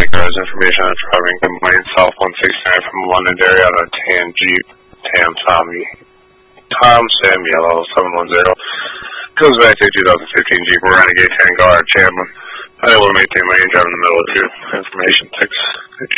guys, information on driving the lane south 169 from Londonderry out of tan Jeep, Tom Samuel 710. Goes back to 2015 Jeep Renegade Tango out of Champlin. I able to maintain my engine in the middle of your information. Thanks.